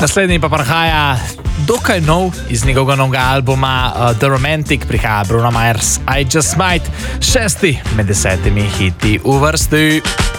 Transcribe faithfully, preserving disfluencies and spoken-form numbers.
Naslednji pa prihaja dokaj nov iz njegovega novega albuma uh, The Romantic, prihaja Bruno Mars, I Just Might, šesti med desetimi hiti v vrsti.